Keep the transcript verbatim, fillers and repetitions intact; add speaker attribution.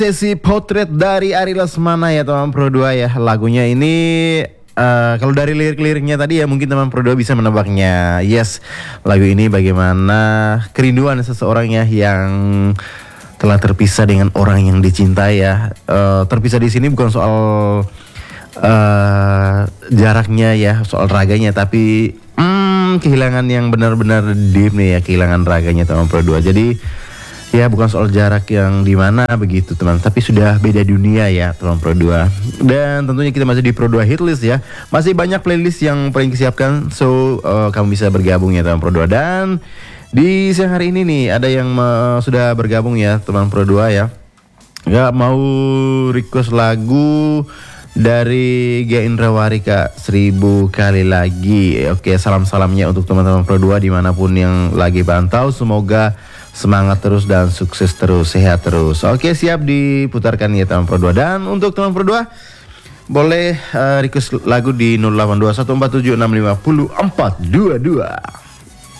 Speaker 1: Sesi potret dari Ari Lesmana ya teman Pro dua ya. Lagunya ini uh, kalau dari lirik-liriknya tadi ya mungkin teman Pro dua bisa menebaknya. Yes, lagu ini bagaimana kerinduan seseorang ya yang telah terpisah dengan orang yang dicintai ya. Uh, terpisah di sini bukan soal uh, jaraknya ya, soal raganya, tapi hmm, kehilangan yang benar-benar deep nih ya, kehilangan raganya teman Pro dua. Jadi ya bukan soal jarak yang di mana begitu teman, tapi sudah beda dunia ya teman Pro dua. Dan tentunya kita masih di Pro dua Hitlist ya. Masih banyak playlist yang paling disiapkan. So uh, kamu bisa bergabung ya teman Pro dua. Dan di siang hari ini nih ada yang uh, sudah bergabung ya teman Pro dua ya. Gak mau request lagu dari Gia Indrawari Kak, seribu kali lagi. Oke, salam-salamnya untuk teman-teman Pro dua dimanapun yang lagi pantau. Semoga semangat terus dan sukses terus, sehat terus. Oke, siap diputarkan ya teman Pro dua. Dan untuk teman Pro dua boleh uh, request lagu di nol delapan dua satu empat tujuh enam lima nol empat dua dua.